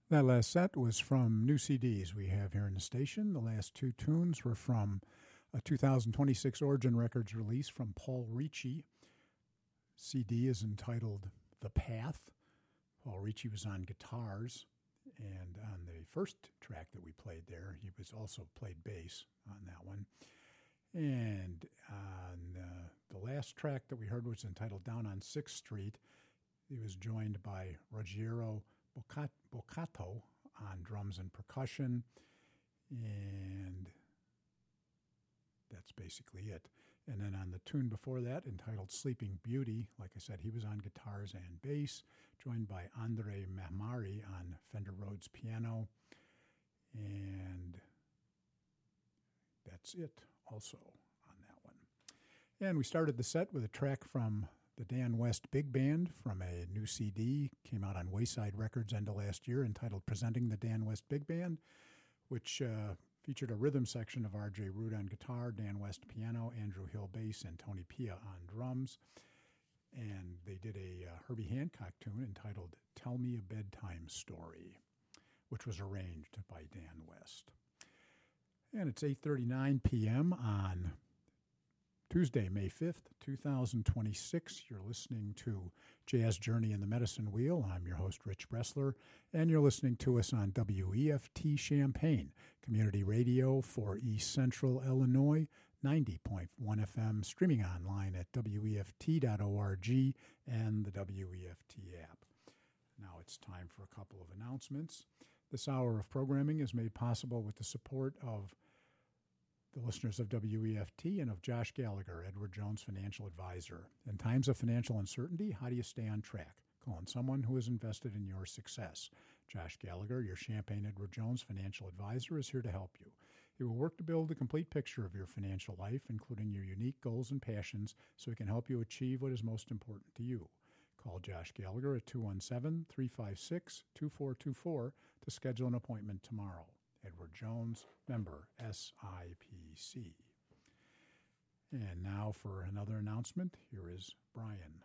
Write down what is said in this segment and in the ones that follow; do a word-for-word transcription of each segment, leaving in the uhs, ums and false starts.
That last set was from new C Ds we have here in the station. The last two tunes were from a two thousand twenty-six Origin Records release from Paul Ricci. C D is entitled The Path. Paul Ricci was on guitars, and on the first track that we played there, he was also played bass on that one. And on uh, the last track that we heard was entitled Down on sixth Street. He was joined by Ruggiero Boccato on drums and percussion, and that's basically it. And then on the tune before that, entitled Sleeping Beauty, like I said, he was on guitars and bass, joined by Andre Mahmari on Fender Rhodes piano, and that's it also on that one. And we started the set with a track from the Dan West Big Band from a new C D, came out on Wayside Records end of last year, entitled Presenting the Dan West Big Band, which uh, featured a rhythm section of R J Root on guitar, Dan West piano, Andrew Hill bass, and Tony Pia on drums. And they did a uh, Herbie Hancock tune entitled Tell Me a Bedtime Story, which was arranged by Dan West. And it's eight thirty-nine p.m. on Tuesday, May fifth, twenty twenty-six. You're listening to Jazz Journey in the Medicine Wheel. I'm your host, Rich Bressler, and you're listening to us on W E F T Champaign, community radio for East Central Illinois, ninety point one F M, streaming online at W E F T dot org and the W E F T app. Now it's time for a couple of announcements. This hour of programming is made possible with the support of the listeners of W E F T and of Josh Gallagher, Edward Jones Financial Advisor. In times of financial uncertainty, how do you stay on track? Call on someone who is invested in your success. Josh Gallagher, your Champaign Edward Jones Financial Advisor, is here to help you. He will work to build a complete picture of your financial life, including your unique goals and passions, so he can help you achieve what is most important to you. Call Josh Gallagher at two one seven, three five six, two four two four to schedule an appointment tomorrow. Edward Jones, member S I P C. And now for another announcement, here is Brian.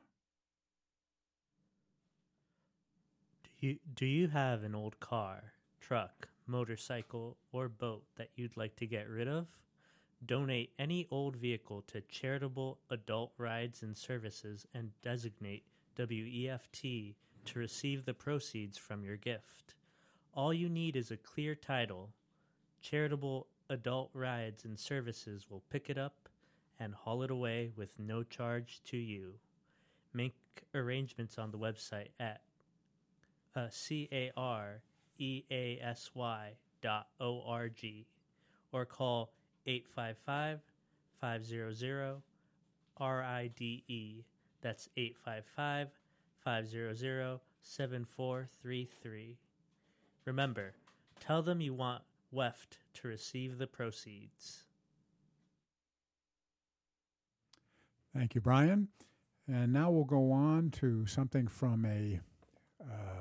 Do you, do you have an old car, truck, motorcycle, or boat that you'd like to get rid of? Donate any old vehicle to Charitable Adult Rides and Services and designate W E F T to receive the proceeds from your gift. All you need is a clear title. Charitable Adult Rides and Services will pick it up and haul it away with no charge to you. Make arrangements on the website at uh, careasy dot org or call eight five five, five hundred, R I D E. That's eight five five, five hundred, seven four three three. Remember, tell them you want W E F T to receive the proceeds. Thank you, Brian. And now we'll go on to something from a uh,